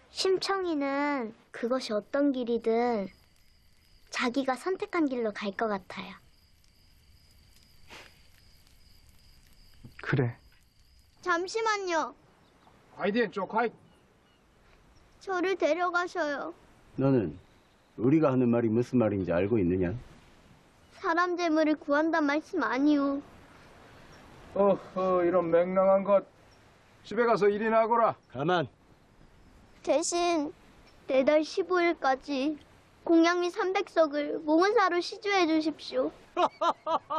심청이는 그것이 어떤 길이든 자기가 선택한 길로 갈 것 같아요. 그래. 잠시만요. 快点走快 저를 데려가셔요. 너는 우리가 하는 말이 무슨 말인지 알고 있느냐? 사람 재물을 구한단 말씀 아니오. 어허 이런 맹랑한 것 집에 가서 일이나 하거라 가만. 대신 내달 15일까지 공양미 300석을 몽은사로 시주해 주십시오.